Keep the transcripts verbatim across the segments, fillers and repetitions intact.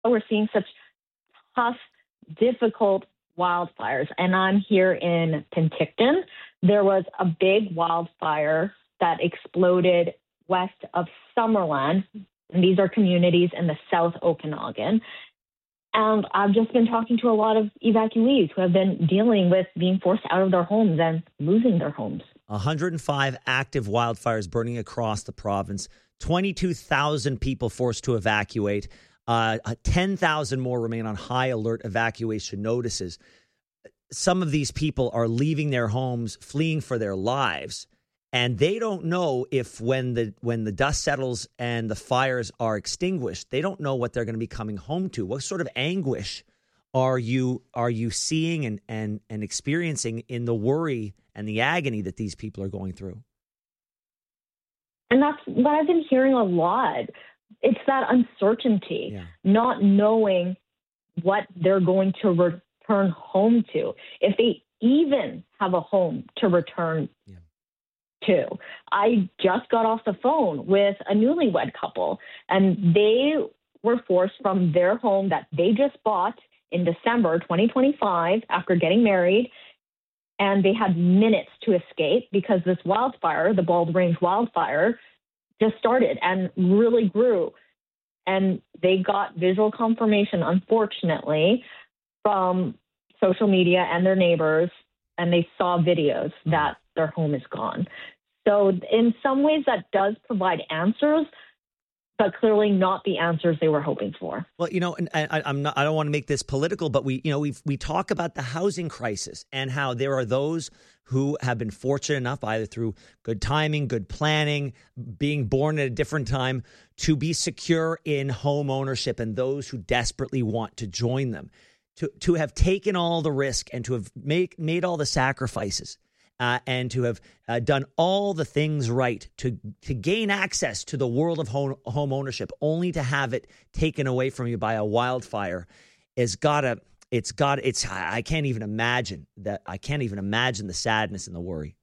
we're seeing such tough, difficult wildfires. And I'm here in Penticton. There was a big wildfire that exploded west of Summerland. And these are communities in the South Okanagan. And I've just been talking to a lot of evacuees who have been dealing with being forced out of their homes and losing their homes. one hundred five active wildfires burning across the province, twenty-two thousand people forced to evacuate, uh, ten thousand more remain on high alert evacuation notices. Some of these people are leaving their homes, fleeing for their lives, and they don't know if when the when the dust settles and the fires are extinguished, they don't know what they're going to be coming home to. What sort of anguish are you are you seeing and and and experiencing in the worry and the agony that these people are going through? And that's what I've been hearing a lot. It's that uncertainty, yeah. Not knowing what they're going to return home to, if they even have a home to return yeah. to. I just got off the phone with a newlywed couple, and they were forced from their home that they just bought in December twenty twenty-five after getting married, and they had minutes to escape because this wildfire, the Bald Range wildfire, just started and really grew. And they got visual confirmation, unfortunately, from social media and their neighbors, and they saw videos that their home is gone. So in some ways that does provide answers, but clearly not the answers they were hoping for. Well, you know, and I, I'm not, I don't want to make this political, but we, you know, we we talk about the housing crisis and how there are those who have been fortunate enough, either through good timing, good planning, being born at a different time, to be secure in home ownership, and those who desperately want to join them, to to have taken all the risk and to have make, made all the sacrifices. Uh, and to have uh, done all the things right to to gain access to the world of home, home ownership, only to have it taken away from you by a wildfire, is gotta. It's got. It's. I can't even imagine that. I can't even imagine the sadness and the worry.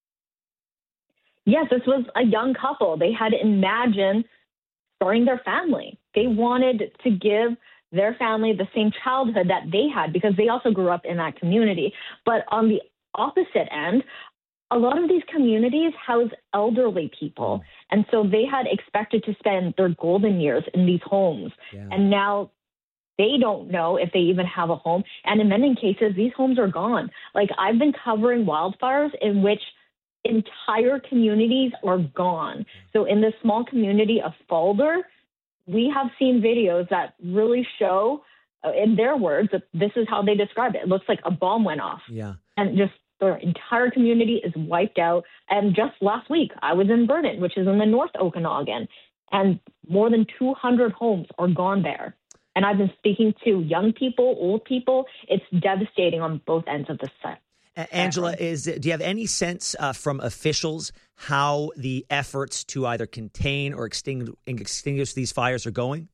Yes, this was a young couple. They had imagined starting their family. They wanted to give their family the same childhood that they had because they also grew up in that community. But on the opposite end, a lot of these communities house elderly people. And so they had expected to spend their golden years in these homes. Yeah. And now they don't know if they even have a home. And in many cases, these homes are gone. Like, I've been covering wildfires in which entire communities are gone. So in this small community of Falder, we have seen videos that really show, uh, in their words, that this is how they describe it. It looks like a bomb went off. Yeah. And just their entire community is wiped out. And just last week, I was in Vernon, which is in the North Okanagan, and more than two hundred homes are gone there. And I've been speaking to young people, old people. It's devastating on both ends of the set. Angela, is do you have any sense uh, from officials how the efforts to either contain or extinguish, extinguish these fires are going?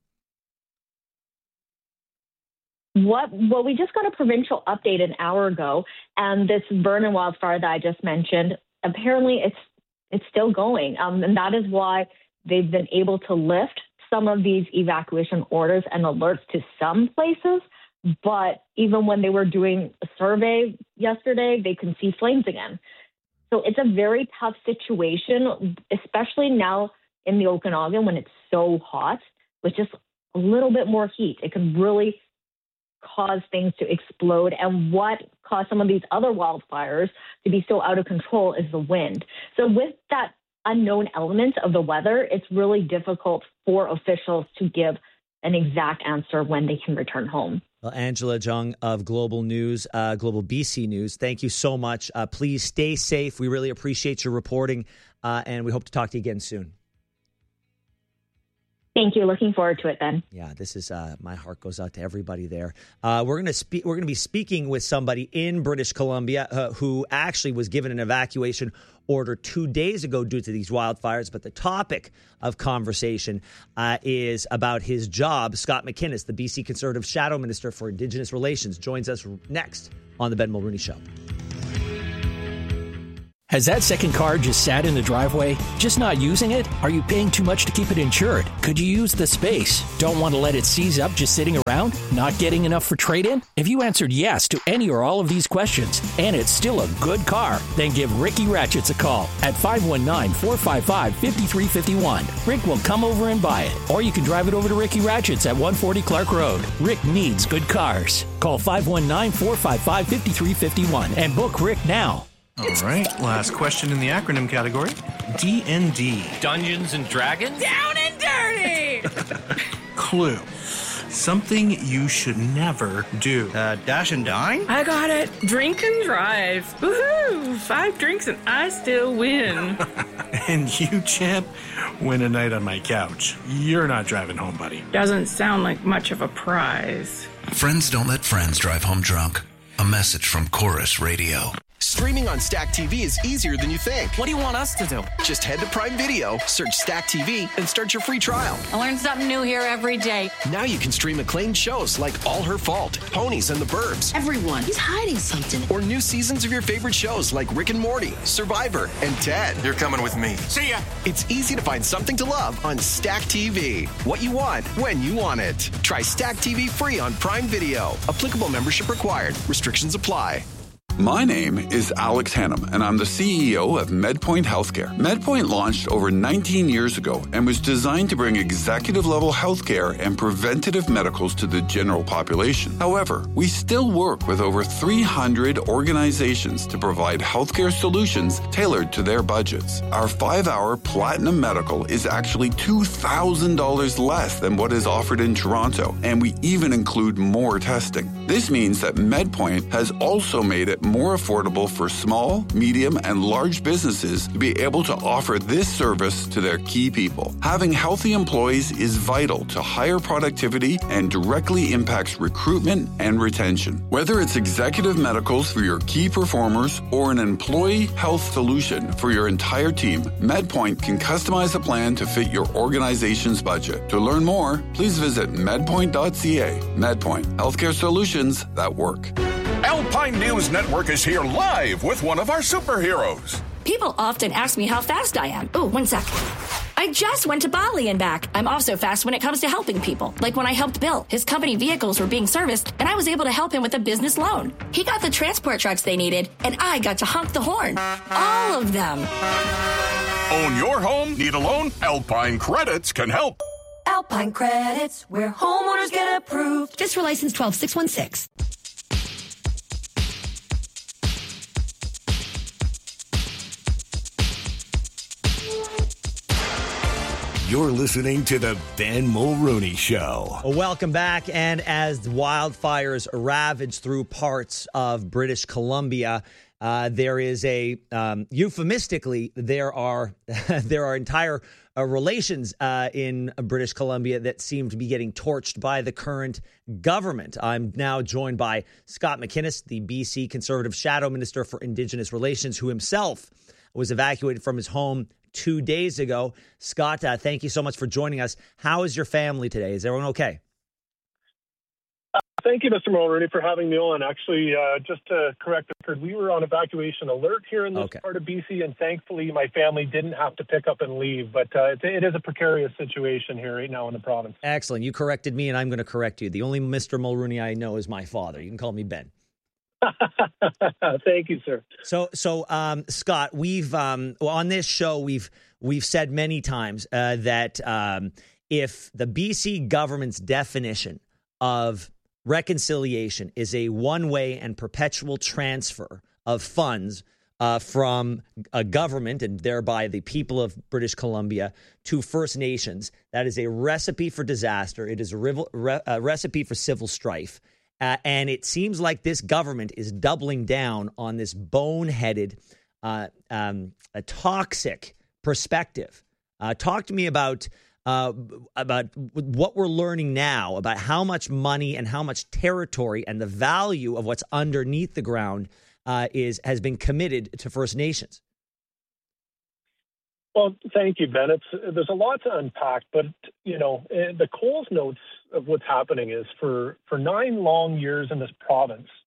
What? Well, we just got a provincial update an hour ago, and this Vernon wildfire that I just mentioned, apparently it's it's still going, um, and that is why they've been able to lift some of these evacuation orders and alerts to some places. But even when they were doing a survey yesterday, they can see flames again. So it's a very tough situation, especially now in the Okanagan when it's so hot. With just a little bit more heat, it can really cause things to explode. And what caused some of these other wildfires to be so out of control is the wind. So with that unknown element of the weather, it's really difficult for officials to give an exact answer when they can return home. Well, Angela Jung of Global News, uh, Global B C News, thank you so much. Uh, please stay safe. We really appreciate your reporting, uh, and we hope to talk to you again soon. Thank you. Looking forward to it, Ben. Yeah, this is uh, my heart goes out to everybody there. Uh, we're going to speak. We're going to be speaking with somebody in British Columbia uh, who actually was given an evacuation order two days ago due to these wildfires. But the topic of conversation uh, is about his job. Scott McInnes, the B C Conservative Shadow Minister for Indigenous Relations, joins us next on the Ben Mulrooney Show. Has that second car just sat in the driveway? Just not using it? Are you paying too much to keep it insured? Could you use the space? Don't want to let it seize up just sitting around? Not getting enough for trade-in? If you answered yes to any or all of these questions, and it's still a good car, then give Ricky Ratchets a call at five one nine, four five five, five three five one. Rick will come over and buy it. Or you can drive it over to Ricky Ratchets at one forty Clark Road. Rick needs good cars. Call five one nine, four five five, five three five one and book Rick now. All right, last question in the acronym category. D and D. Dungeons and Dragons? Down and dirty! Clue. Something you should never do. Uh, dash and dine? I got it. Drink and drive. Woohoo! Five drinks and I still win. And you, champ, win a night on my couch. You're not driving home, buddy. Doesn't sound like much of a prize. Friends don't let friends drive home drunk. A message from Chorus Radio. Streaming on Stack T V is easier than you think. What do you want us to do? Just head to Prime Video, search Stack T V, and start your free trial. I learn something new here every day. Now you can stream acclaimed shows like All Her Fault, Ponies and the Burbs. Everyone, he's hiding something. Or new seasons of your favorite shows like Rick and Morty, Survivor, and Ted. You're coming with me. See ya! It's easy to find something to love on Stack T V. What you want, when you want it. Try Stack T V free on Prime Video. Applicable membership required. Restrictions apply. My name is Alex Hannum, and I'm the C E O of MedPoint Healthcare. MedPoint launched over nineteen years ago and was designed to bring executive-level healthcare and preventative medicals to the general population. However, we still work with over three hundred organizations to provide healthcare solutions tailored to their budgets. Our five-hour Platinum Medical is actually two thousand dollars less than what is offered in Toronto, and we even include more testing. This means that MedPoint has also made it more affordable for small, medium, and large businesses to be able to offer this service to their key people. Having healthy employees is vital to higher productivity and directly impacts recruitment and retention. Whether it's executive medicals for your key performers or an employee health solution for your entire team, MedPoint can customize a plan to fit your organization's budget. To learn more, please visit medpoint dot c a. MedPoint, healthcare solutions that work. Alpine News Network is here live with one of our superheroes. People often ask me how fast I am. Oh, one sec. I just went to Bali and back. I'm also fast when it comes to helping people. Like when I helped Bill. His company vehicles were being serviced, and I was able to help him with a business loan. He got the transport trucks they needed, and I got to honk the horn. All of them. Own your home? Need a loan? Alpine Credits can help. Alpine Credits, where homeowners get approved. Just for license twelve six one six. You're listening to the Ben Mulrooney Show. Welcome back. And as wildfires ravage through parts of British Columbia, uh, there is a um, euphemistically there are there are entire uh, relations uh, in British Columbia that seem to be getting torched by the current government. I'm now joined by Scott McInnes, the B C Conservative Shadow Minister for Indigenous Relations, who himself was evacuated from his home two days ago. Scott, uh, thank you so much for joining us. How is your family today? Is everyone okay? Uh, thank you, Mister Mulrooney, for having me on. Actually, uh, just to correct the record, we were on evacuation alert here in this okay. part of B C, and thankfully my family didn't have to pick up and leave. But uh, it, it is a precarious situation here right now in the province. Excellent. You corrected me, and I'm going to correct you. The only Mister Mulrooney I know is my father. You can call me Ben. Thank you, sir. So, so um, Scott, we've um, well, on this show we've we've said many times uh, that um, if the B C government's definition of reconciliation is a one-way and perpetual transfer of funds uh, from a government and thereby the people of British Columbia to First Nations, that is a recipe for disaster. It is a, re- re- a recipe for civil strife. Uh, and it seems like this government is doubling down on this boneheaded, uh, um, a toxic perspective. Uh, talk to me about uh, about what we're learning now about how much money and how much territory and the value of what's underneath the ground uh, is has been committed to First Nations. Well, thank you, Ben. It's, there's a lot to unpack, but, you know, the Coles notes of what's happening is for, for nine long years in this province,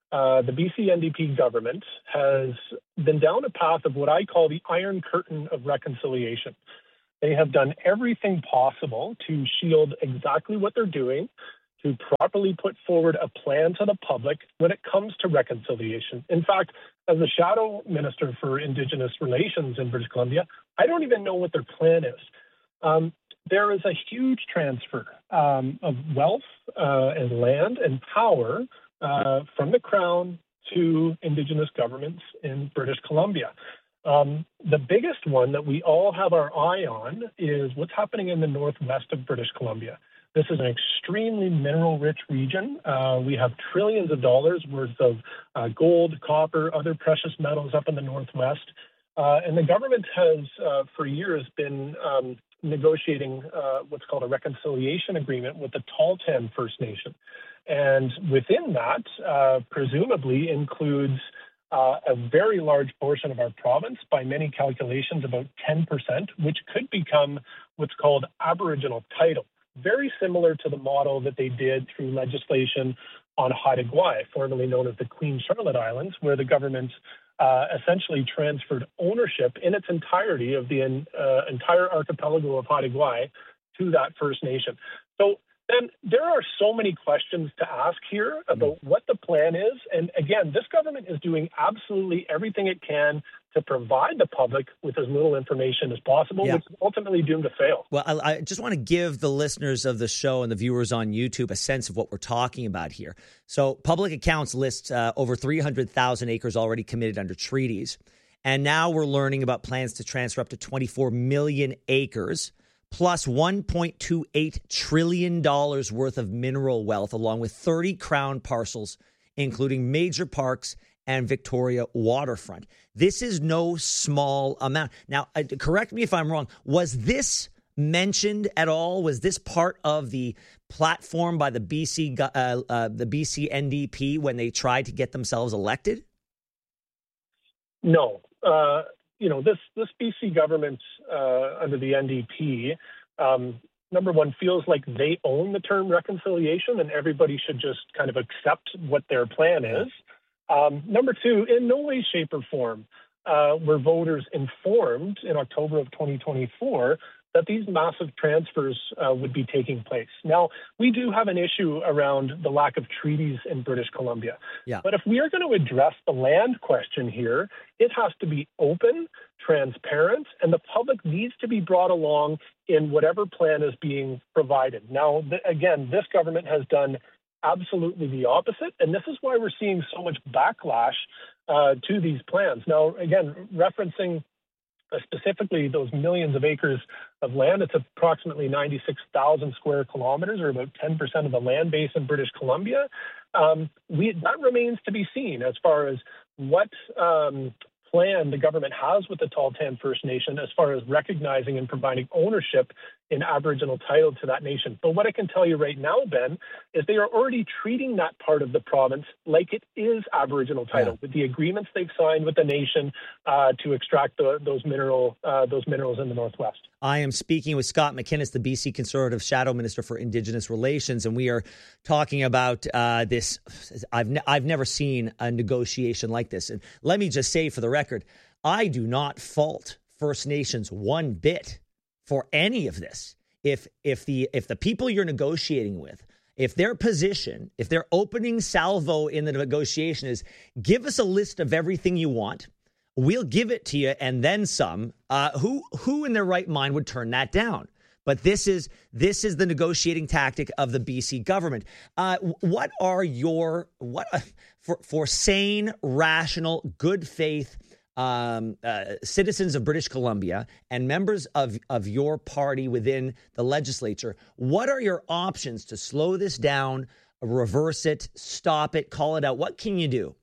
uh, the B C N D P government has been down a path of what I call the Iron Curtain of reconciliation. They have done everything possible to shield exactly what they're doing, to properly put forward a plan to the public when it comes to reconciliation. In fact, as the shadow minister for Indigenous Relations in British Columbia, I don't even know what their plan is. Um, there is a huge transfer um, of wealth uh, and land and power uh, from the Crown to Indigenous governments in British Columbia. Um, the biggest one that we all have our eye on is what's happening in the northwest of British Columbia. This is an extremely mineral-rich region. Uh, we have trillions of dollars worth of uh, gold, copper, other precious metals up in the northwest. Uh, and the government has, uh, for years, been um, negotiating uh, what's called a reconciliation agreement with the Tahltan First Nation. And within that, uh, presumably includes uh, a very large portion of our province, by many calculations, about ten percent, which could become what's called Aboriginal title. Very similar to the model that they did through legislation on Haida Gwaii, formerly known as the Queen Charlotte Islands, where the government uh, essentially transferred ownership in its entirety of the uh, entire archipelago of Haida Gwaii to that First Nation. So then there are so many questions to ask here about what the plan is. And again, this government is doing absolutely everything it can to provide the public with as little information as possible, yeah. which is ultimately doomed to fail. Well, I, I just want to give the listeners of the show and the viewers on YouTube a sense of what we're talking about here. So Public Accounts lists uh, over three hundred thousand acres already committed under treaties. And now we're learning about plans to transfer up to twenty-four million acres, plus one point two eight trillion dollars worth of mineral wealth, along with thirty crown parcels, including major parks and Victoria waterfront. This is no small amount. Now, uh, correct me if I'm wrong. Was this mentioned at all? Was this part of the platform by the B C uh, uh, the B C N D P when they tried to get themselves elected? No. Uh, you know, this this B C government uh, under the N D P, um, number one, feels like they own the term reconciliation and everybody should just kind of accept what their plan is. Um, number two, in no way, shape, or form uh, were voters informed in October of twenty twenty-four that these massive transfers uh, would be taking place. Now, we do have an issue around the lack of treaties in British Columbia. Yeah. But if we are going to address the land question here, it has to be open, transparent, and the public needs to be brought along in whatever plan is being provided. Now, th- again, this government has done absolutely the opposite, and this is why we're seeing so much backlash uh, to these plans. Now, again, referencing uh, specifically those millions of acres of land, it's approximately ninety-six thousand square kilometers, or about ten percent of the land base in British Columbia. Um, we, that remains to be seen as far as what um, plan the government has with the Tahltan First Nation as far as recognizing and providing ownership in Aboriginal title to that nation. But what I can tell you right now, Ben, is they are already treating that part of the province like it is Aboriginal title, yeah. with the agreements they've signed with the nation uh, to extract the, those mineral uh, those minerals in the Northwest. I am speaking with Scott McInnes, the B C Conservative Shadow Minister for Indigenous Relations, and we are talking about uh, this. I've ne- I've never seen a negotiation like this. And let me just say, for the record, I do not fault First Nations one bit for any of this. If if the if the people you're negotiating with, if their position, if their opening salvo in the negotiation is give us a list of everything you want, we'll give it to you and then some, uh, who who in their right mind would turn that down? But this is this is the negotiating tactic of the B C government. Uh, what are your what uh, for for sane, rational, good faith Um, uh, citizens of British Columbia and members of, of your party within the legislature, what are your options to slow this down, reverse it, stop it, call it out? What can you do?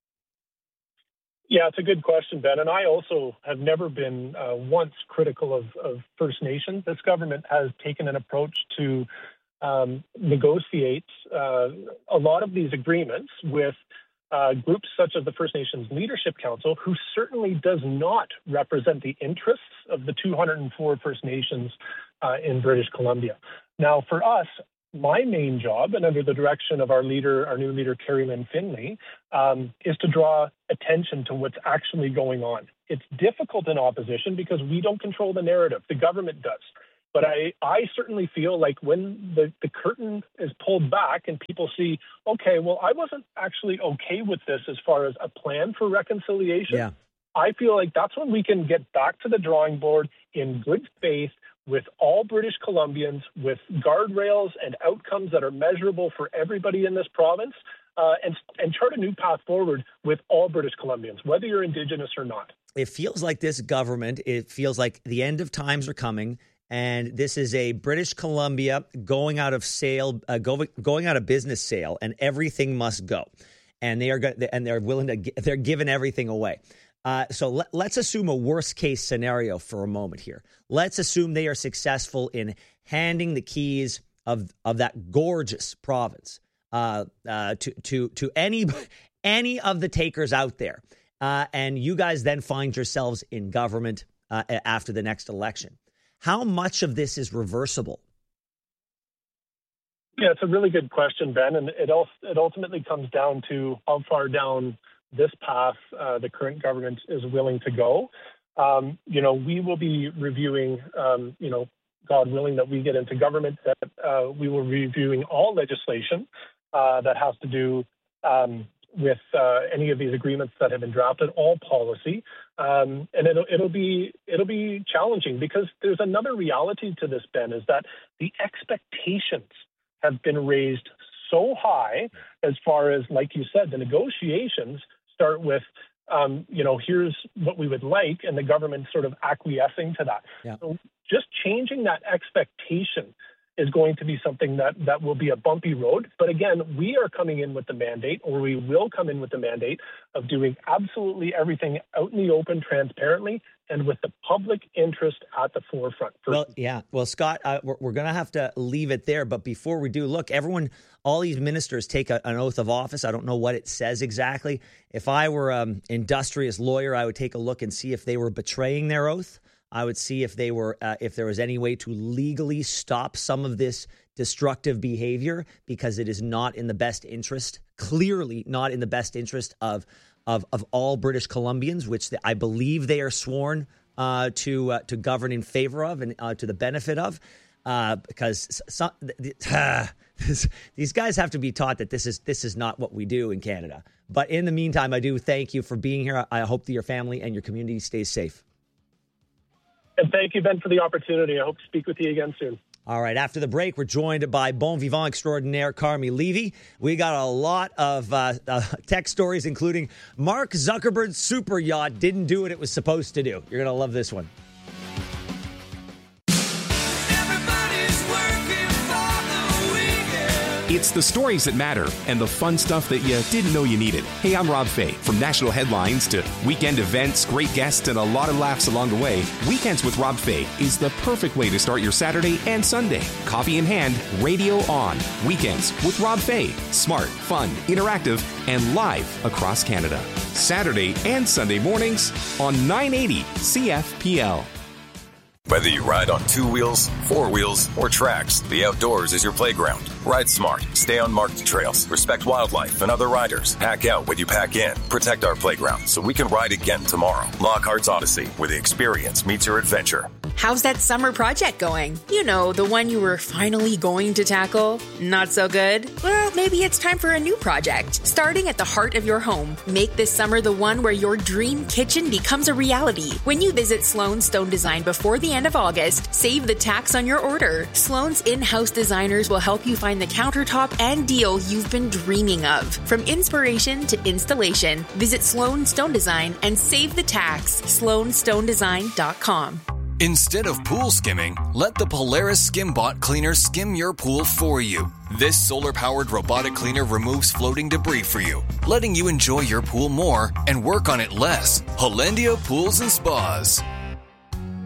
Yeah, it's a good question, Ben. And I also have never been uh, once critical of, of First Nations. This government has taken an approach to um, negotiate uh, a lot of these agreements with Uh, groups such as the First Nations Leadership Council, who certainly does not represent the interests of the two hundred four First Nations uh, in British Columbia. Now, for us, my main job, and under the direction of our leader, our new leader, Carrie Lynn Finley, um, is to draw attention to what's actually going on. It's difficult in opposition because we don't control the narrative. The government does. But I, I certainly feel like when the, the curtain is pulled back and people see, okay, well, I wasn't actually okay with this as far as a plan for reconciliation. Yeah. I feel like that's when we can get back to the drawing board in good faith with all British Columbians, with guardrails and outcomes that are measurable for everybody in this province, uh, and, and chart a new path forward with all British Columbians, whether you're Indigenous or not. It feels like this government, it feels like the end of times are coming, and this is a British Columbia going out of sale, uh, going going out of business sale, and everything must go, and they are go- and they're willing to, they're giving everything away. Uh, so let, let's assume a worst case scenario for a moment here. Let's assume they are successful in handing the keys of of that gorgeous province uh, uh, to to to any any of the takers out there, uh, and you guys then find yourselves in government uh, after the next election. How much of this is reversible? Yeah, it's a really good question, Ben, and it also, it ultimately comes down to how far down this path uh, the current government is willing to go. Um, you know, we will be reviewing, um, you know, God willing that we get into government, that uh, we will be reviewing all legislation uh, that has to do um, with uh, any of these agreements that have been drafted, all policy. Um, and it'll, it'll be it'll be challenging because there's another reality to this, Ben, is that the expectations have been raised so high as far as, like you said, the negotiations start with, um, you know, here's what we would like, and the government sort of acquiescing to that. Yeah. So just changing that expectation is going to be something that, that will be a bumpy road. But again, we are coming in with the mandate, or we will come in with the mandate of doing absolutely everything out in the open, transparently, and with the public interest at the forefront. Well, yeah. Well, Scott, uh, we're, we're going to have to leave it there. But before we do, look, everyone, all these ministers take a, an oath of office. I don't know what it says exactly. If I were an industrious lawyer, I would take a look and see if they were betraying their oath. I would see if they were, uh, if there was any way to legally stop some of this destructive behavior, because it is not in the best interest, clearly not in the best interest of of of all British Columbians, which I believe they are sworn uh, to uh, to govern in favor of and uh, to the benefit of. Uh, because some, uh, this, these guys have to be taught that this is this is not what we do in Canada. But in the meantime, I do thank you for being here. I hope that your family and your community stays safe. And thank you, Ben, for the opportunity. I hope to speak with you again soon. All right. After the break, we're joined by Bon Vivant extraordinaire Carmi Levy. We got a lot of uh, uh, tech stories, including Mark Zuckerberg's super yacht didn't do what it was supposed to do. You're going to love this one. It's the stories that matter and the fun stuff that you didn't know you needed. Hey, I'm Rob Fay. From national headlines to weekend events, great guests, and a lot of laughs along the way, Weekends with Rob Fay is the perfect way to start your Saturday and Sunday. Coffee in hand, radio on. Weekends with Rob Fay. Smart, fun, interactive, and live across Canada. Saturday and Sunday mornings on nine eighty C F P L. Whether you ride on two wheels, four wheels, or tracks, the outdoors is your playground. Ride smart, stay on marked trails, respect wildlife and other riders. Pack out what you pack in. Protect our playground so we can ride again tomorrow. Lockhart's Odyssey, where the experience meets your adventure. How's that summer project going? You know, the one you were finally going to tackle? Not so good? Well, maybe it's time for a new project. Starting at the heart of your home, make this summer the one where your dream kitchen becomes a reality. When you visit Sloan Stone Design before the end of August, save the tax on your order. Sloan's in-house designers will help you find the countertop and deal you've been dreaming of. From inspiration to installation, visit Sloan Stone Design and save the tax. sloan stone design dot com. Instead of pool skimming, let the Polaris SkimBot cleaner skim your pool for you. This solar-powered robotic cleaner removes floating debris for you, letting you enjoy your pool more and work on it less. Hollandia Pools and Spas.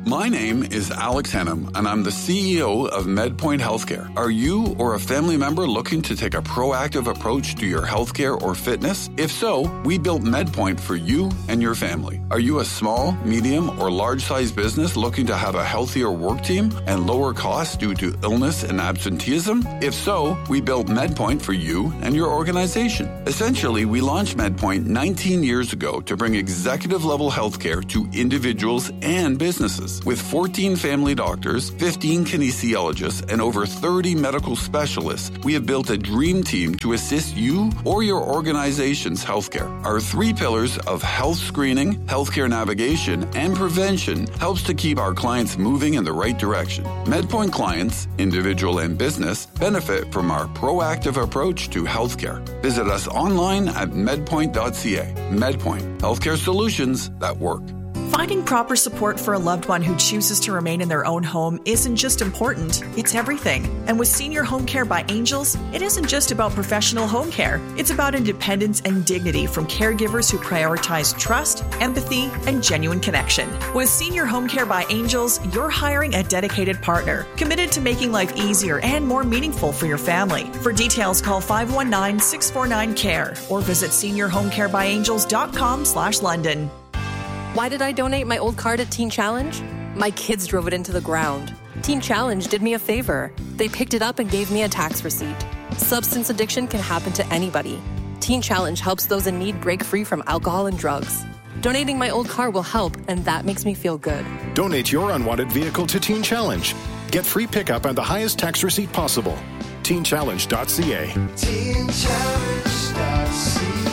My name is Alex Hannum, and I'm the C E O of MedPoint Healthcare. Are you or a family member looking to take a proactive approach to your healthcare or fitness? If so, we built MedPoint for you and your family. Are you a small, medium, or large-sized business looking to have a healthier work team and lower costs due to illness and absenteeism? If so, we built MedPoint for you and your organization. Essentially, we launched MedPoint nineteen years ago to bring executive-level healthcare to individuals and businesses. With fourteen family doctors, fifteen kinesiologists, and over thirty medical specialists, we have built a dream team to assist you or your organization's healthcare. Our three pillars of health screening, healthcare navigation, and prevention helps to keep our clients moving in the right direction. MedPoint clients, individual and business, benefit from our proactive approach to healthcare. Visit us online at medpoint dot c a. MedPoint, healthcare solutions that work. Finding proper support for a loved one who chooses to remain in their own home isn't just important, it's everything. And with Senior Home Care by Angels, it isn't just about professional home care. It's about independence and dignity from caregivers who prioritize trust, empathy, and genuine connection. With Senior Home Care by Angels, you're hiring a dedicated partner, committed to making life easier and more meaningful for your family. For details, call five one nine, six four nine, C A R E or visit senior home care by angels dot com slash London. Why did I donate my old car to Teen Challenge? My kids drove it into the ground. Teen Challenge did me a favor. They picked it up and gave me a tax receipt. Substance addiction can happen to anybody. Teen Challenge helps those in need break free from alcohol and drugs. Donating my old car will help, and that makes me feel good. Donate your unwanted vehicle to Teen Challenge. Get free pickup and the highest tax receipt possible. teen challenge dot c a. teen challenge dot c a.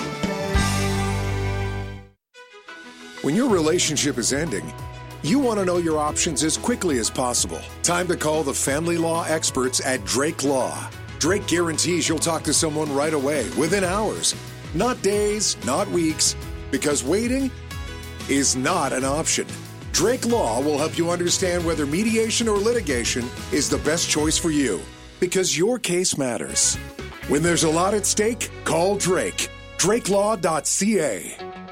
When your relationship is ending, you want to know your options as quickly as possible. Time to call the family law experts at Drake Law. Drake guarantees you'll talk to someone right away, within hours. Not days, not weeks, because waiting is not an option. Drake Law will help you understand whether mediation or litigation is the best choice for you, because your case matters. When there's a lot at stake, call Drake. drake law dot c a.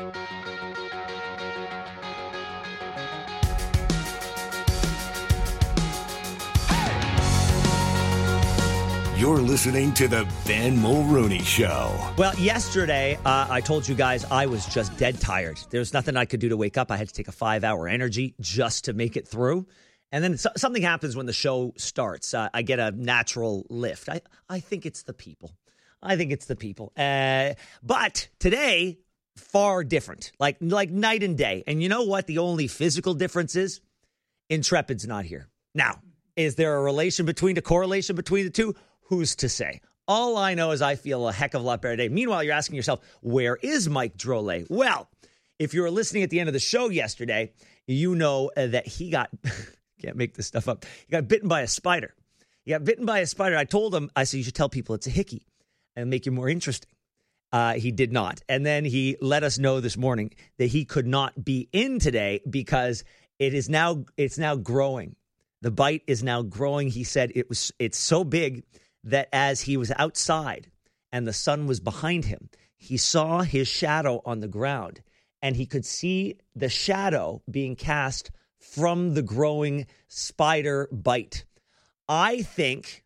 You're listening to the Ben Mulrooney Show. Well, yesterday, uh, I told you guys I was just dead tired. There's nothing I could do to wake up. I had to take a five-hour energy just to make it through. And then so- something happens when the show starts. Uh, I get a natural lift. I, I think it's the people. I think it's the people. Uh, but today, far different. Like, like night and day. And you know what the only physical difference is? Intrepid's not here. Now, is there a relation between, a correlation between the two? Who's to say? All I know is I feel a heck of a lot better today. Meanwhile, you're asking yourself, where is Mike Drolet? Well, if you were listening at the end of the show yesterday, you know uh, that he got, can't make this stuff up, he got bitten by a spider. He got bitten by a spider. I told him, I said, you should tell people it's a hickey and make you more interesting. Uh, he did not. And then he let us know this morning that he could not be in today because it is now, it's now growing. The bite is now growing. He said it was, it's so big that as he was outside and the sun was behind him, he saw his shadow on the ground, and he could see the shadow being cast from the growing spider bite. I think,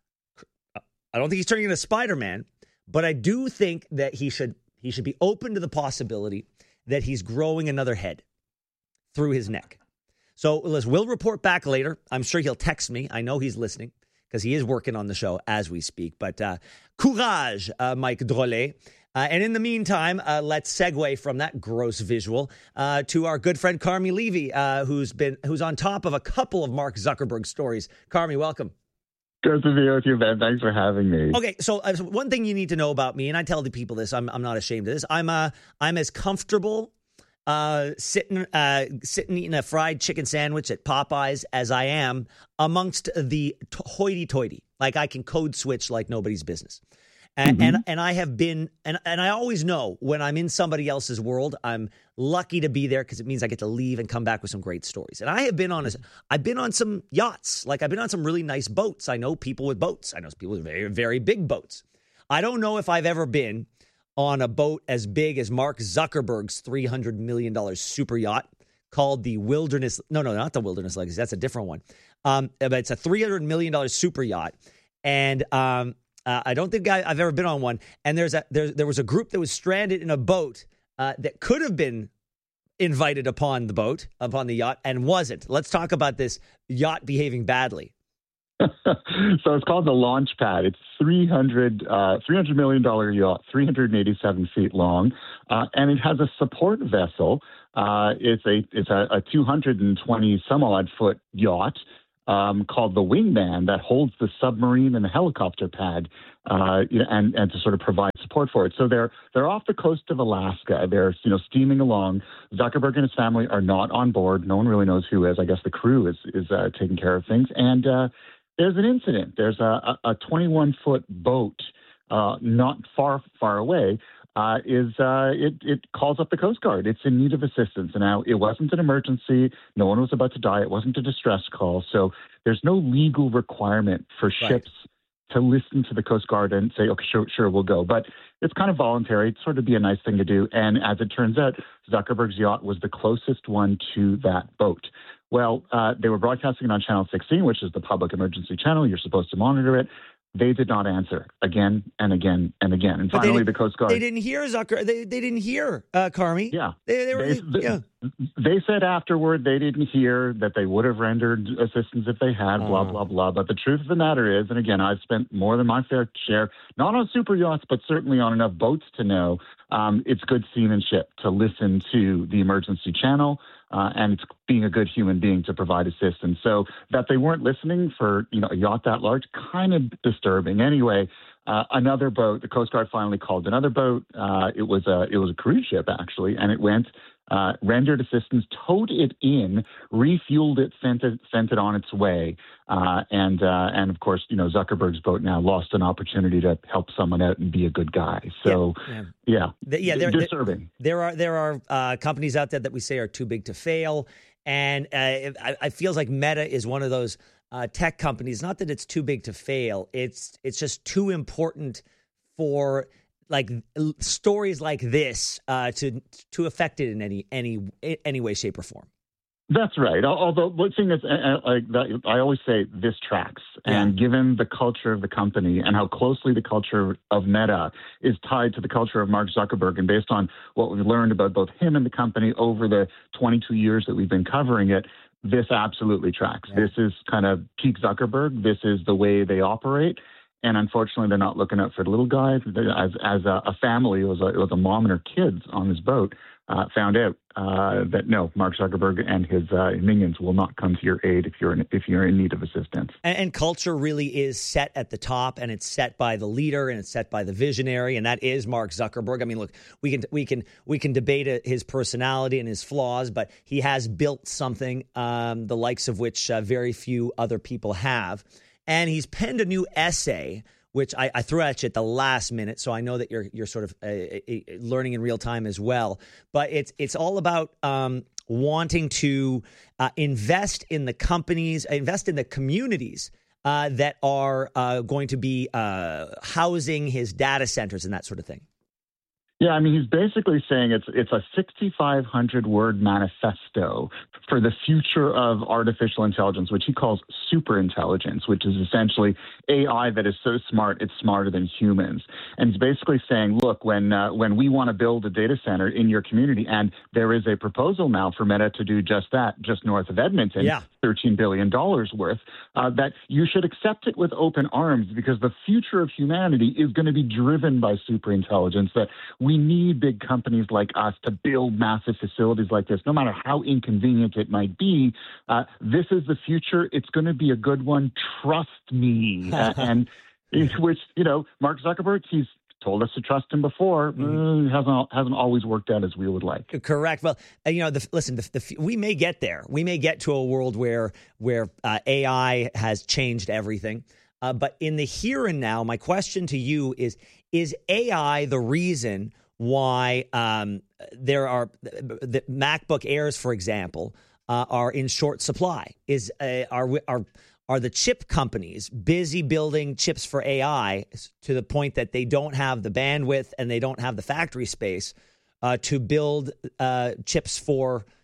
I don't think he's turning into Spider-Man, but I do think that he should he should be open to the possibility that he's growing another head through his neck. So let's, we'll report back later. I'm sure he'll text me. I know he's listening, because he is working on the show as we speak. But uh, courage, uh, Mike Drolet. Uh, and in the meantime, uh, let's segue from that gross visual uh, to our good friend Carmi Levy, uh, who's been who's on top of a couple of Mark Zuckerberg stories. Carmi, welcome. Good to be with you, Ben. Thanks for having me. Okay, so uh, one thing you need to know about me, and I tell the people this, I'm I'm not ashamed of this. I'm uh I'm as comfortable uh, sitting uh, sitting eating a fried chicken sandwich at Popeyes as I am amongst the t- hoity-toity. Like, I can code switch like nobody's business. And, mm-hmm. and and I have been, and, and I always know when I'm in somebody else's world, I'm lucky to be there because it means I get to leave and come back with some great stories. And I have been on, a, I've been on some yachts. Like, I've been on some really nice boats. I know people with boats. I know people with very, very big boats. I don't know if I've ever been on a boat as big as Mark Zuckerberg's three hundred million dollars super yacht called the Wilderness. No, no, not the Wilderness Legacy. That's a different one. Um, but it's a three hundred million dollars super yacht. And um, uh, I don't think I, I've ever been on one. And there's a there, there was a group that was stranded in a boat uh, that could have been invited upon the boat, upon the yacht, and wasn't. Let's talk about this yacht behaving badly. So it's called the Launch Pad. It's three hundred, uh, three hundred million dollars yacht, three hundred eighty-seven feet long, uh, and it has a support vessel. Uh, it's a it's a, a two hundred twenty some odd foot yacht um, called the Wingman that holds the submarine and the helicopter pad, uh, and and to sort of provide support for it. So they're they're off the coast of Alaska. They're you know steaming along. Zuckerberg and his family are not on board. No one really knows who is. I guess the crew is is uh, taking care of things. And uh, there's an incident. There's a a twenty-one foot boat uh, not far far away. Uh, is uh, it, it calls up the Coast Guard. It's in need of assistance. And now it wasn't an emergency. No one was about to die. It wasn't a distress call. So there's no legal requirement for Right. ships to listen to the Coast Guard and say, okay, sure, sure, we'll go. But it's kind of voluntary. It's sort of be a nice thing to do. And as it turns out, Zuckerberg's yacht was the closest one to that boat. Well, uh, they were broadcasting it on Channel sixteen, which is the public emergency channel. You're supposed to monitor it. They did not answer again and again and again. And But they finally, didn't- the Coast Guard. They didn't hear Zucker. They, they didn't hear uh, Carmi. Yeah. They, they were, They, they, yeah. they said afterward they didn't hear that they would have rendered assistance if they had, blah, Oh. blah, blah. But the truth of the matter is, and again, I've spent more than my fair share, not on super yachts, but certainly on enough boats to know um, it's good seamanship to listen to the emergency channel. Uh, and it's being a good human being to provide assistance. So that they weren't listening for you know a yacht that large, kind of disturbing. Anyway, uh, another boat. The Coast Guard finally called another boat. Uh, it was a it was a cruise ship actually, and it went, uh, rendered assistance, towed it in, refueled it, sent it sent it on its way. Uh, and uh, and of course, you know Zuckerberg's boat now lost an opportunity to help someone out and be a good guy. So Yeah. yeah, The- yeah, they're, disturbing. There are there are uh, companies out there that we say are too big to fail, and uh, it, I, I feels like Meta is one of those uh, tech companies. Not that it's too big to fail; it's it's just too important for like l- stories like this uh, to to affect it in any any any way, shape, or form. That's right. Al- Although, the thing is, uh, uh, like that, I always say this tracks. And given the culture of the company and how closely the culture of Meta is tied to the culture of Mark Zuckerberg, and based on what we've learned about both him and the company over the twenty-two years that we've been covering it, this absolutely tracks. Yeah. This is kind of peak Zuckerberg. This is the way they operate. And unfortunately, they're not looking out for the little guy. As as a, a family, it was a, it was a mom and her kids on this boat uh, found out uh, that no, Mark Zuckerberg and his uh, minions will not come to your aid if you're in, if you're in need of assistance. And, and culture really is set at the top, and it's set by the leader, and it's set by the visionary, and that is Mark Zuckerberg. I mean, look, we can we can we can debate uh, his personality and his flaws, but he has built something um, the likes of which uh, very few other people have. And he's penned a new essay, which I, I threw at you at the last minute, so I know that you're you're sort of uh, uh, learning in real time as well. But it's it's all about um, wanting to uh, invest in the companies, invest in the communities uh, that are uh, going to be uh, housing his data centers and that sort of thing. Yeah, I mean, he's basically saying it's it's a sixty-five hundred word manifesto for the future of artificial intelligence, which he calls super intelligence, which is essentially A I that is so smart it's smarter than humans. And he's basically saying, look, when uh, when we want to build a data center in your community, and there is a proposal now for Meta to do just that, just north of Edmonton, yeah. thirteen billion dollars worth, uh, that you should accept it with open arms, because the future of humanity is going to be driven by super intelligence, that we need big companies like us to build massive facilities like this, no matter how inconvenient it might be. Uh, this is the future. It's going to be a good one. Trust me. uh, and which, you know, Mark Zuckerberg, he's told us to trust him before. Mm, hasn't hasn't always worked out as we would like. Correct. Well, uh, you know, the, listen, the, the, we may get there. We may get to a world where where uh, A I has changed everything. Uh, but in the here and now, my question to you is: is A I the reason why um, there are the MacBook Airs, for example, uh, are in short supply? Is uh, are are Are the chip companies busy building chips for A I to the point that they don't have the bandwidth and they don't have the factory space uh, to build uh, chips for,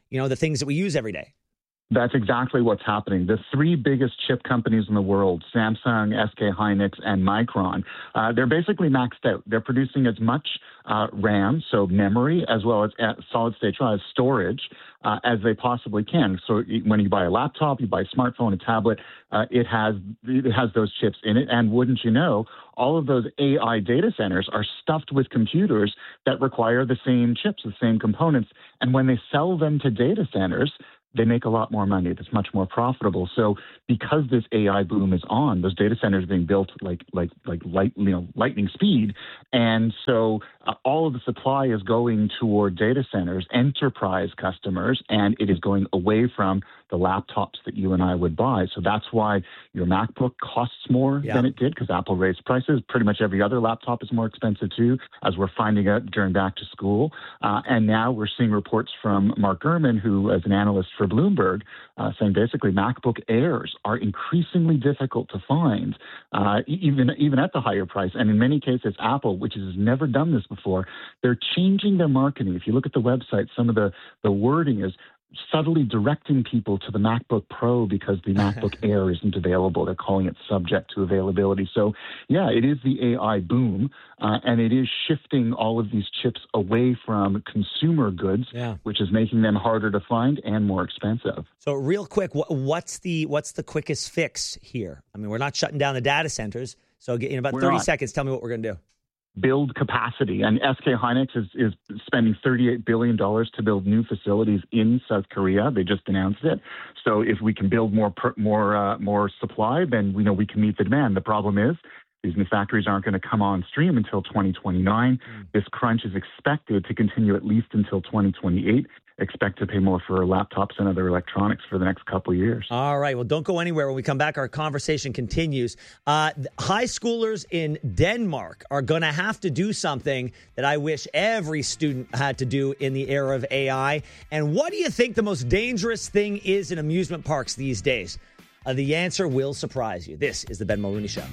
you know, the things that we use every day. That's exactly what's happening. The three biggest chip companies in the world, Samsung, S K Hynix, and Micron, uh, they're basically maxed out. They're producing as much uh, RAM, so memory, as well as uh, solid-state drive storage, uh, as they possibly can. So when you buy a laptop, you buy a smartphone, a tablet, uh, it has it has those chips in it. And wouldn't you know, all of those A I data centers are stuffed with computers that require the same chips, the same components. And when they sell them to data centers, they make a lot more money. It's much more profitable. So because this A I boom is on, those data centers are being built like like like light, you know, lightning speed, and so uh, all of the supply is going toward data centers, enterprise customers, and it is going away from the laptops that you and I would buy. So that's why your MacBook costs more yeah. than it did, because Apple raised prices. Pretty much every other laptop is more expensive too, as we're finding out during back to school. Uh, and now we're seeing reports from Mark Gurman, who is an analyst for Bloomberg, uh, saying basically MacBook Airs are increasingly difficult to find, uh, even even at the higher price. And in many cases, Apple, which has never done this before, they're changing their marketing. If you look at the website, some of the, the wording is subtly directing people to the MacBook Pro because the MacBook Air isn't available. They're calling it subject to availability. So, yeah, it is the A I boom, uh, and it is shifting all of these chips away from consumer goods, yeah. which is making them harder to find and more expensive. So, real quick, what's the what's the quickest fix here? I mean, we're not shutting down the data centers. So, in about We're thirty not. seconds, tell me what we're going to do. Build capacity. And S K Hynix is, is spending thirty-eight billion dollars to build new facilities in South Korea. They just announced it. So if we can build more more uh, more supply, then we know we can meet the demand. The problem is these new factories aren't going to come on stream until twenty twenty-nine. Mm. This crunch is expected to continue at least until twenty twenty-eight. Expect to pay more for laptops and other electronics for the next couple of years. All right. Well, don't go anywhere. When we come back, our conversation continues. Uh, high schoolers in Denmark are going to have to do something that I wish every student had to do in the era of A I. And what do you think the most dangerous thing is in amusement parks these days? Uh, the answer will surprise you. This is the Ben Mulrooney Show.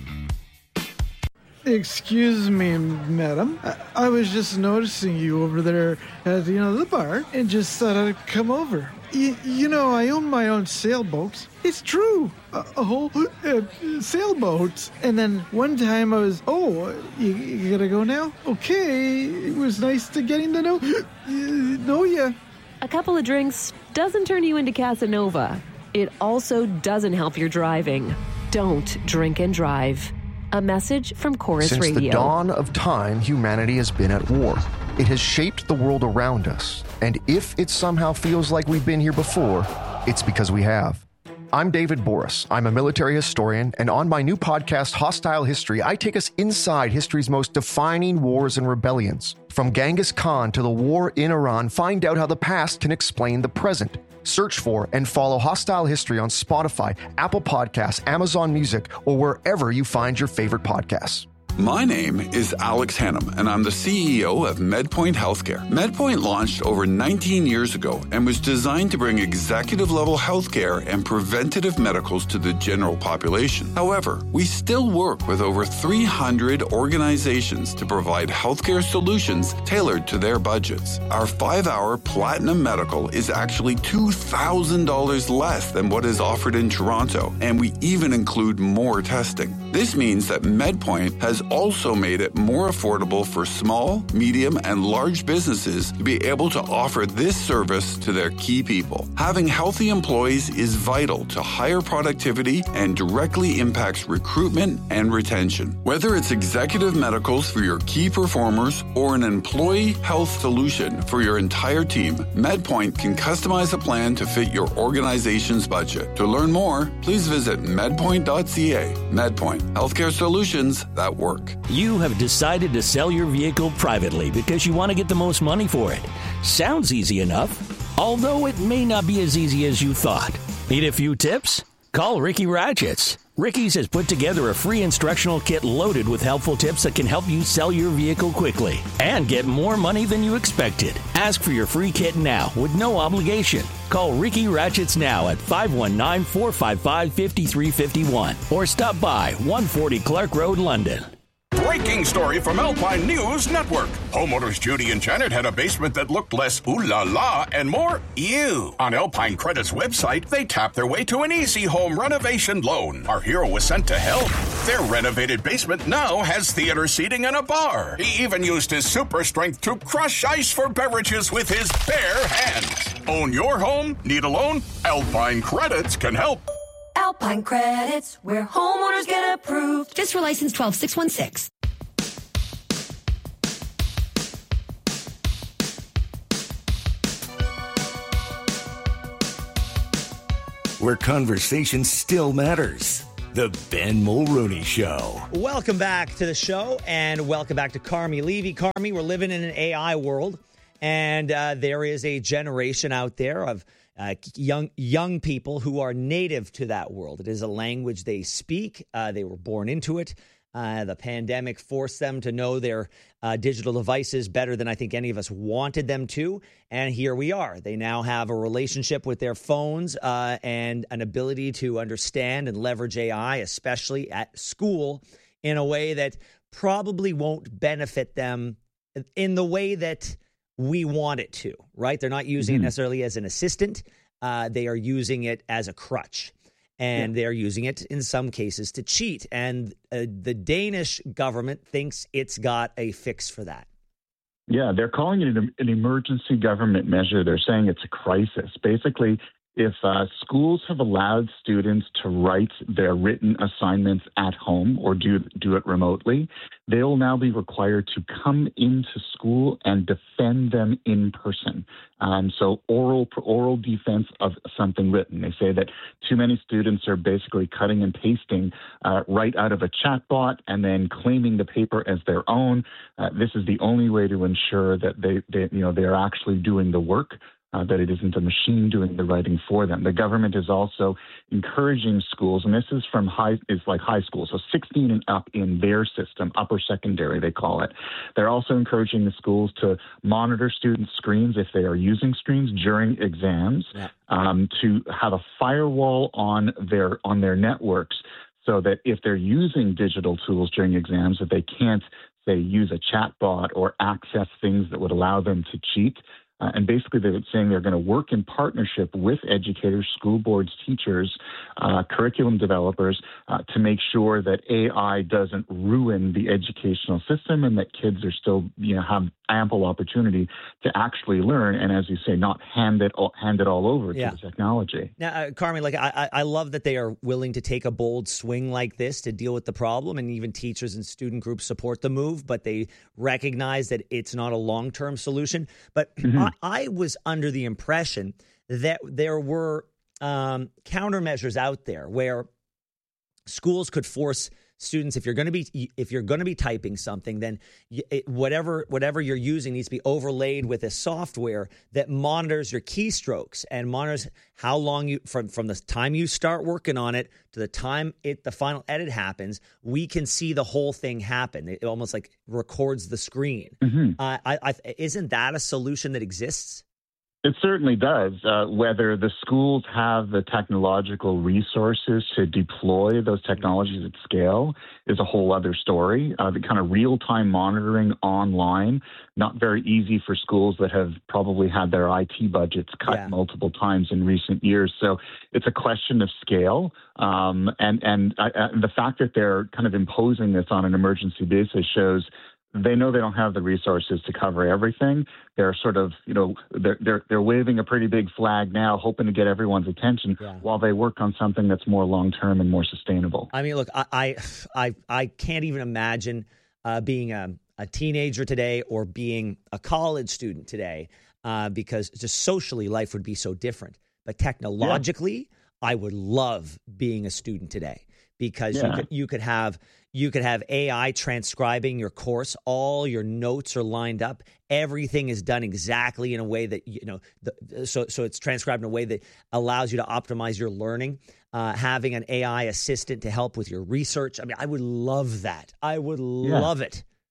Excuse me, madam. I, I was just noticing you over there at, you know, the bar and just thought I'd come over. Y- you know, I own my own sailboat. It's true. A, a whole uh, sailboat. And then one time I was, oh, you, you gotta go now? Okay. It was nice to getting to know, uh, know you. A couple of drinks doesn't turn you into Casanova. It also doesn't help your driving. Don't drink and drive. A message from Chorus Since Radio. Since the dawn of time, humanity has been at war. It has shaped the world around us. And if it somehow feels like we've been here before, it's because we have. I'm David Boris. I'm a military historian, and on my new podcast, Hostile History, I take us inside history's most defining wars and rebellions. From Genghis Khan to the war in Iran, find out how the past can explain the present. Search for and follow Hostile History on Spotify, Apple Podcasts, Amazon Music, or wherever you find your favorite podcasts. My name is Alex Hannum, and I'm the C E O of MedPoint Healthcare. MedPoint launched over nineteen years ago and was designed to bring executive-level healthcare and preventative medicals to the general population. However, we still work with over three hundred organizations to provide healthcare solutions tailored to their budgets. Our five-hour Platinum Medical is actually two thousand dollars less than what is offered in Toronto, and we even include more testing. This means that MedPoint has also made it more affordable for small, medium, and large businesses to be able to offer this service to their key people. Having healthy employees is vital to higher productivity and directly impacts recruitment and retention. Whether it's executive medicals for your key performers or an employee health solution for your entire team, MedPoint can customize a plan to fit your organization's budget. To learn more, please visit medpoint dot c a. MedPoint, healthcare solutions that work. You have decided to sell your vehicle privately because you want to get the most money for it. Sounds easy enough, although it may not be as easy as you thought. Need a few tips? Call Ricky Ratchets. Ricky's has put together a free instructional kit loaded with helpful tips that can help you sell your vehicle quickly and get more money than you expected. Ask for your free kit now with no obligation. Call Ricky Ratchets now at five one nine, four five five, five three five one or stop by one forty Clark Road, London. Breaking breaking story from Alpine News Network. Homeowners Judy and Janet had a basement that looked less ooh la la and more ew. On Alpine Credit's website, they tapped their way to an easy home renovation loan. Our hero was sent to help. Their renovated basement now has theater seating and a bar. He even used his super strength to crush ice for beverages with his bare hands. Own your home? Need a loan? Alpine Credits can help. Alpine Credits, where homeowners get approved. Just for license twelve six one six. Where conversation still matters. The Ben Mulroney Show. Welcome back to the show, and welcome back to Carmi Levy. Carmi, we're living in an A I world, and uh, there is a generation out there of uh, young young people who are native to that world. It is a language they speak. Uh, they were born into it. Uh, the pandemic forced them to know their uh, digital devices better than I think any of us wanted them to. And here we are. They now have a relationship with their phones uh, and an ability to understand and leverage A I, especially at school, in a way that probably won't benefit them in the way that we want it to, right? They're not using mm-hmm. it necessarily as an assistant. Uh, they are using it as a crutch. And yeah. they're using it in some cases to cheat. And uh, the Danish government thinks it's got a fix for that. Yeah, they're calling it an, an emergency government measure. They're saying it's a crisis. Basically, if uh, schools have allowed students to write their written assignments at home or do do it remotely, they will now be required to come into school and defend them in person. Um, so oral oral defense of something written. They say that too many students are basically cutting and pasting uh, right out of a chatbot and then claiming the paper as their own. Uh, this is the only way to ensure that they, they you know they're actually doing the work. Uh, that it isn't a machine doing the writing for them. The government is also encouraging schools, and this is from high, is like high school, so sixteen and up in their system, upper secondary they call it. They're also encouraging the schools to monitor students' screens if they are using screens during exams, yeah. um, to have a firewall on their on their networks so that if they're using digital tools during exams, that they can't, say, use a chatbot or access things that would allow them to cheat. Uh, and basically, they're saying they're going to work in partnership with educators, school boards, teachers, uh, curriculum developers uh, to make sure that A I doesn't ruin the educational system and that kids are still, you know, have ample opportunity to actually learn. And as you say, not hand it all, hand it all over yeah. to the technology. Now, uh, Carmi, like I, I love that they are willing to take a bold swing like this to deal with the problem, and even teachers and student groups support the move, but they recognize that it's not a long-term solution. But mm-hmm. I, I was under the impression that there were um, countermeasures out there where schools could force students, if you're going to be if you're going to be typing something, then it, whatever whatever you're using needs to be overlaid with a software that monitors your keystrokes and monitors how long you from from the time you start working on it to the time it the final edit happens. We can see the whole thing happen. It almost like records the screen. Mm-hmm. Uh, I, I, isn't that a solution that exists? It certainly does. Uh, whether the schools have the technological resources to deploy those technologies at scale is a whole other story. Uh, the kind of real-time monitoring online, not very easy for schools that have probably had their I T budgets cut yeah. multiple times in recent years. So it's a question of scale. Um, and and uh, the fact that they're kind of imposing this on an emergency basis shows they know they don't have the resources to cover everything. They're sort of, you know, they're they're they're waving a pretty big flag now, hoping to get everyone's attention yeah. while they work on something that's more long term and more sustainable. I mean, look, I I I can't even imagine uh, being a, a teenager today or being a college student today uh, because just socially life would be so different. But technologically, yeah. I would love being a student today because yeah. you could you could have. You could have A I transcribing your course. All your notes are lined up. Everything is done exactly in a way that, you know, the, so so it's transcribed in a way that allows you to optimize your learning. Uh, having an A I assistant to help with your research. I mean, I would love that. I would yeah. love it.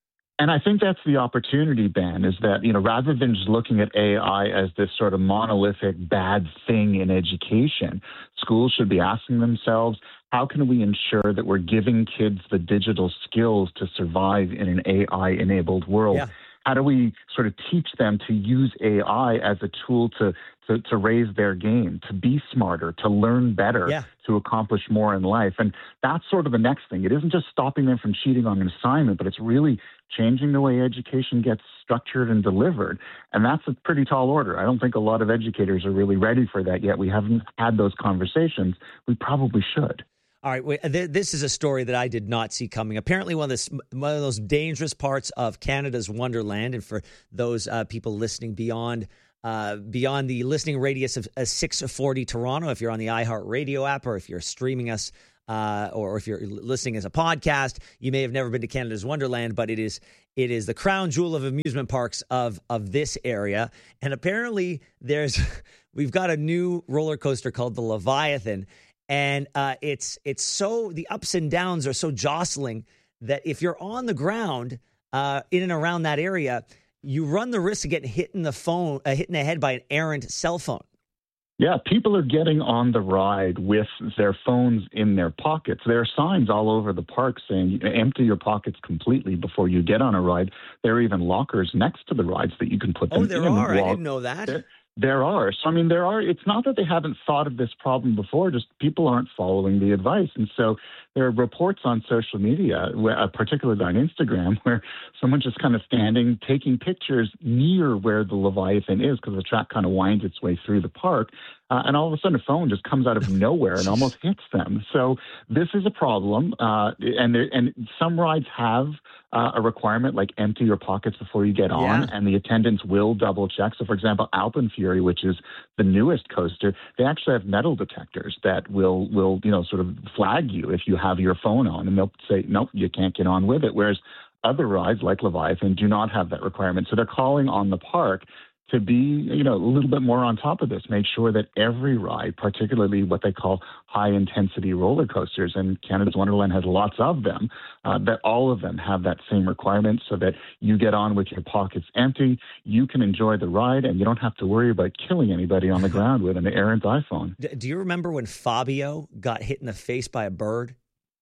And I think that's the opportunity, Ben, is that, you know, rather than just looking at A I as this sort of monolithic bad thing in education, schools should be asking themselves, how can we ensure that we're giving kids the digital skills to survive in an A I-enabled world? Yeah. How do we sort of teach them to use A I as a tool to to, to raise their game, to be smarter, to learn better, yeah. to accomplish more in life? And that's sort of the next thing. It isn't just stopping them from cheating on an assignment, but it's really changing the way education gets structured and delivered. And that's a pretty tall order. I don't think a lot of educators are really ready for that yet. We haven't had those conversations. We probably should. All right, wait, th- this is a story that I did not see coming. Apparently, one of, this, one of those dangerous parts of Canada's Wonderland, and for those uh, people listening beyond uh, beyond the listening radius of uh, six forty Toronto, if you're on the iHeartRadio app or if you're streaming us uh, or if you're listening as a podcast, you may have never been to Canada's Wonderland, but it is it is the crown jewel of amusement parks of of this area. And apparently, there's we've got a new roller coaster called the Leviathan. And uh, it's it's so the ups and downs are so jostling that if you're on the ground uh, in and around that area, you run the risk of getting hit in the phone, uh, hit in the head by an errant cell phone. Yeah, people are getting on the ride with their phones in their pockets. There are signs all over the park saying empty your pockets completely before you get on a ride. There are even lockers next to the rides that you can put them in. Oh, there are. I didn't know that. There, There are. So, I mean, there are. It's not that they haven't thought of this problem before, just people aren't following the advice. And so there are reports on social media, particularly on Instagram, where someone's just kind of standing, taking pictures near where the Leviathan is because the track kind of winds its way through the park. Uh, and all of a sudden, a phone just comes out of nowhere and almost hits them. So this is a problem. Uh, and there, and some rides have uh, a requirement like empty your pockets before you get on, Yeah. and the attendants will double check. So, for example, Alpenfury, which is the newest coaster, they actually have metal detectors that will will you know sort of flag you if you have your phone on, and they'll say, nope, you can't get on with it. Whereas other rides like Leviathan do not have that requirement. So they're calling on the park to be, you know, a little bit more on top of this, make sure that every ride, particularly what they call high-intensity roller coasters, and Canada's Wonderland has lots of them, uh, that all of them have that same requirement so that you get on with your pockets empty, you can enjoy the ride, and you don't have to worry about killing anybody on the ground with an errant iPhone. Do you remember when Fabio got hit in the face by a bird?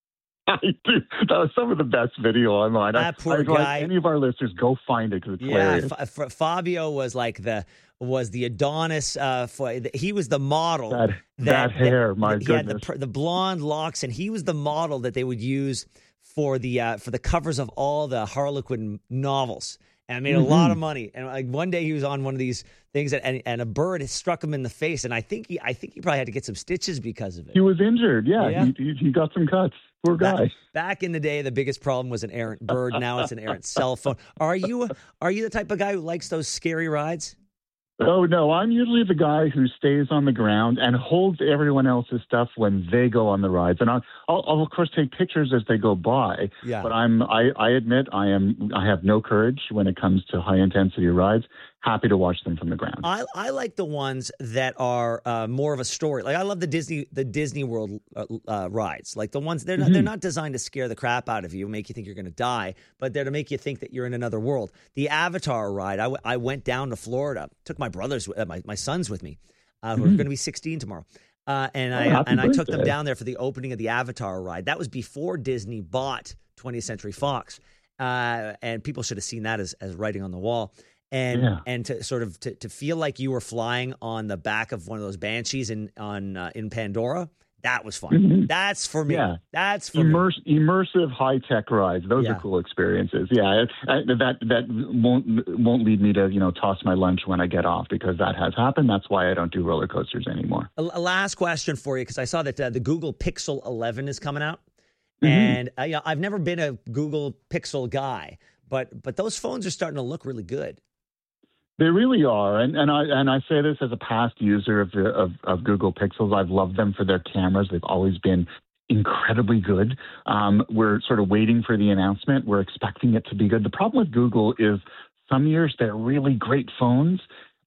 I do. That was some of the best video online. That I, poor I guy. Like any of our listeners, go find it because it's Yeah, hilarious. F- F- Fabio was like the was the Adonis. Uh, for, he was the model. That, that hair, my he goodness. had the, pr- the blonde locks, and he was the model that they would use for the uh, for the covers of all the Harlequin novels. And I made Mm-hmm. a lot of money. And like one day he was on one of these things, that, and, and a bird struck him in the face. And I think he I think he probably had to get some stitches because of it. He was injured. Yeah, Yeah. He, he, he got some cuts. Poor guy. Back, back in the day, the biggest problem was an errant bird. Now it's an errant cell phone. Are you are you the type of guy who likes those scary rides? Oh, no, I'm usually the guy who stays on the ground and holds everyone else's stuff when they go on the rides. And I'll, I'll, I'll of course, take pictures as they go by. Yeah. But I'm, I, I admit I am, I have no courage when it comes to high-intensity rides. Happy to watch them from the ground. I, I like the ones that are uh, more of a story. Like I love the Disney the Disney World uh, uh, rides. Like the ones they're not, Mm-hmm. they're not designed to scare the crap out of you, make you think you're going to die, but they're to make you think that you're in another world. The Avatar ride. I, w- I went down to Florida, took my brothers, uh, my my sons with me, uh, who are Mm-hmm. going to be sixteen tomorrow. Uh, and Oh, I happy and I took them birthday. down there for the opening of the Avatar ride. That was before Disney bought twentieth Century Fox, uh, and people should have seen that as as writing on the wall. And Yeah. and to sort of to, to feel like you were flying on the back of one of those banshees in on uh, in Pandora, that was fun. Mhm. That's for me. Yeah. That's for me. Immerse, immersive high-tech rides. Those Yeah. are cool experiences. Yeah, I, that that won't won't lead me to you know toss my lunch when I get off because that has happened. That's why I don't do roller coasters anymore. A, a last question for you, because I saw that uh, the Google Pixel eleven is coming out, Mhm. and uh, you know, I've never been a Google Pixel guy, but but those phones are starting to look really good. They really are, and and I and I say this as a past user of, the, of of Google Pixels. I've loved them for their cameras. They've always been incredibly good. Um, we're sort of waiting for the announcement. We're expecting it to be good. The problem with Google is some years they're really great phones,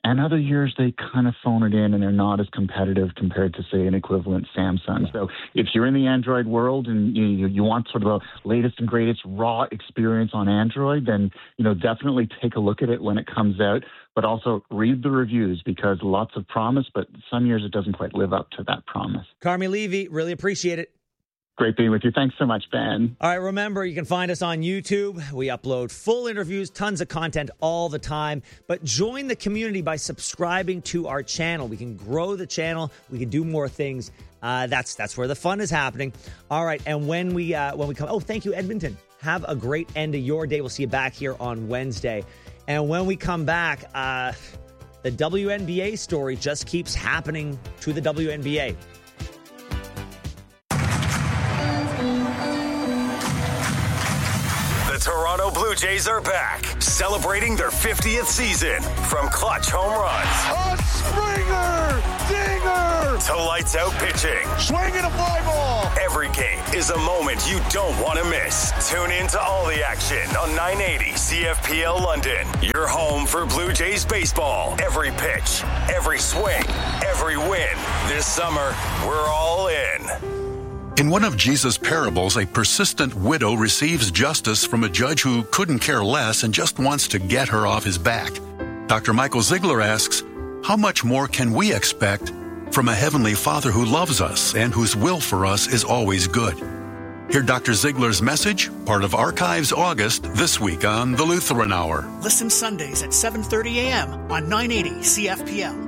And other years, they kind of phone it in and they're not as competitive compared to, say, an equivalent Samsung. So if you're in the Android world and you, you want sort of the latest and greatest raw experience on Android, then, you know, definitely take a look at it when it comes out. But also read the reviews, because lots of promise, but some years it doesn't quite live up to that promise. Carmi Levy, really appreciate it. Great being with you. Thanks so much, Ben. All right, remember, you can find us on YouTube. We upload full interviews, tons of content all the time. But join the community by subscribing to our channel. We can grow the channel. We can do more things. Uh, that's that's where the fun is happening. All right, and when we uh, when we come, oh, thank you, Edmonton. Have a great end of your day. We'll see you back here on Wednesday. And when we come back, uh, the W N B A story just keeps happening to the W N B A. The Toronto Blue Jays are back, celebrating their fiftieth season. From clutch home runs, a Springer, dinger, to lights out pitching, swinging a fly ball. Every game is a moment you don't want to miss. Tune in to all the action on nine eighty C F P L London. Your home for Blue Jays baseball. Every pitch, every swing, every win. This summer, we're all in. In one of Jesus' parables, a persistent widow receives justice from a judge who couldn't care less and just wants to get her off his back. Doctor Michael Ziegler asks, how much more can we expect from a Heavenly Father who loves us and whose will for us is always good? Hear Doctor Ziegler's message, part of Archives August, this week on the Lutheran Hour. Listen Sundays at seven thirty a.m. on nine eighty C F P L.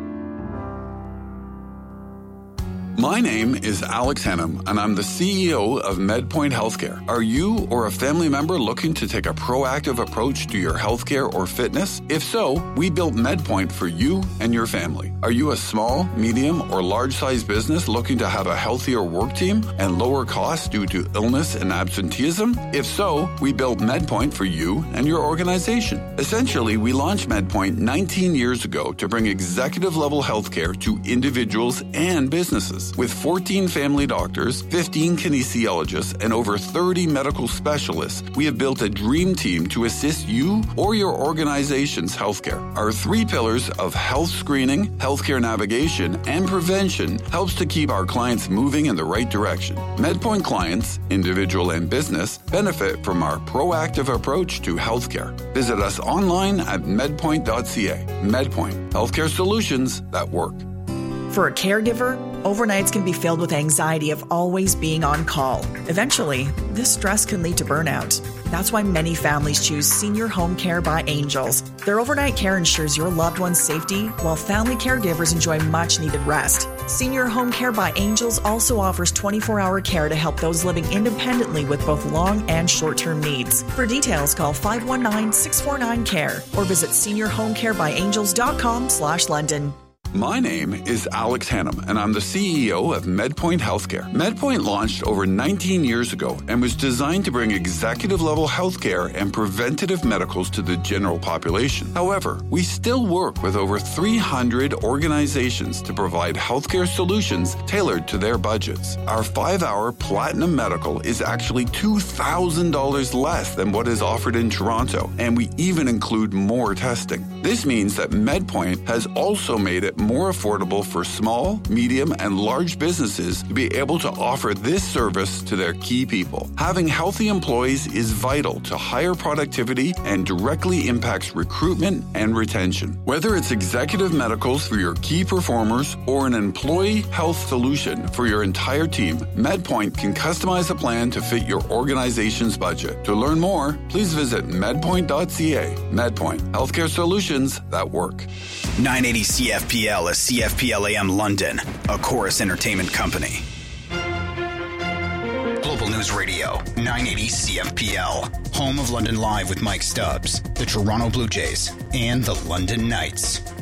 My name is Alex Hannum, and I'm the C E O of MedPoint Healthcare. Are you or a family member looking to take a proactive approach to your healthcare or fitness? If so, we built MedPoint for you and your family. Are you a small, medium, or large-sized business looking to have a healthier work team and lower costs due to illness and absenteeism? If so, we built MedPoint for you and your organization. Essentially, we launched MedPoint nineteen years ago to bring executive-level healthcare to individuals and businesses. With fourteen family doctors, fifteen kinesiologists, and over thirty medical specialists, we have built a dream team to assist you or your organization's healthcare. Our three pillars of health screening, healthcare navigation, and prevention helps to keep our clients moving in the right direction. MedPoint clients, individual and business, benefit from our proactive approach to healthcare. Visit us online at medpoint dot c a. MedPoint, healthcare solutions that work. For a caregiver, overnights can be filled with anxiety of always being on call. Eventually, this stress can lead to burnout. That's why many families choose Senior Home Care by Angels. Their overnight care ensures your loved one's safety, while family caregivers enjoy much-needed rest. Senior Home Care by Angels also offers twenty-four hour care to help those living independently with both long and short-term needs. For details, call five one nine, six four nine, C A R E or visit senior home care by angels dot com slash London. My name is Alex Hannum, and I'm the C E O of MedPoint Healthcare. MedPoint launched over nineteen years ago and was designed to bring executive-level healthcare and preventative medicals to the general population. However, we still work with over three hundred organizations to provide healthcare solutions tailored to their budgets. Our five-hour Platinum Medical is actually two thousand dollars less than what is offered in Toronto, and we even include more testing. This means that MedPoint has also made it more affordable for small, medium, and large businesses to be able to offer this service to their key people. Having healthy employees is vital to higher productivity and directly impacts recruitment and retention. Whether it's executive medicals for your key performers or an employee health solution for your entire team, MedPoint can customize a plan to fit your organization's budget. To learn more, please visit medpoint dot c a. MedPoint, healthcare solutions that work. nine eighty C F P L is C F P L A M London, a Chorus Entertainment company. Global News Radio, nine eighty C F P L, home of London Live with Mike Stubbs, the Toronto Blue Jays, and the London Knights.